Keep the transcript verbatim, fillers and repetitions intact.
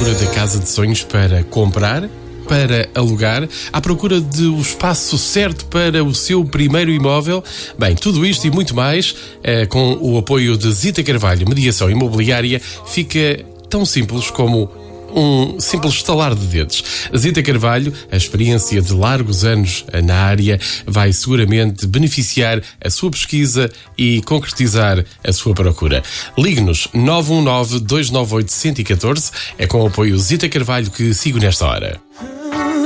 procura da casa de sonhos para comprar, para alugar, à procura do espaço certo para o seu primeiro imóvel? Bem, tudo isto e muito mais, eh, com o apoio de Zita Carvalho, Mediação Imobiliária, fica tão simples como um simples estalar de dedos. Zita Carvalho, a experiência de largos anos na área, vai seguramente beneficiar a sua pesquisa e concretizar a sua procura. Ligue-nos nove um nove, dois nove oito, um um um quatro. É com o apoio Zita Carvalho que sigo nesta hora.